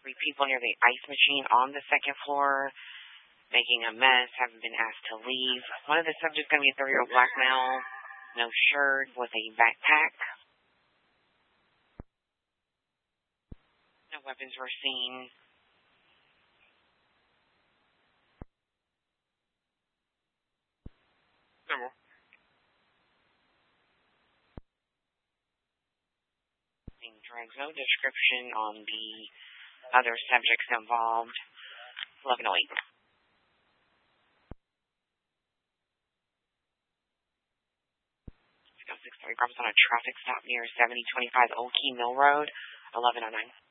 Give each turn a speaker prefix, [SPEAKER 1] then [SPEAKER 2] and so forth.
[SPEAKER 1] 3 people near the ice machine on the second floor, making a mess, haven't been asked to leave. One of the subjects going to be a 30-year-old black male, no shirt, with a backpack. No weapons were seen. No more. Drugs, no description on the other subjects involved. 11:08. 6:30 cops on a traffic stop near 7025 Old Key Mill Road. 11:09.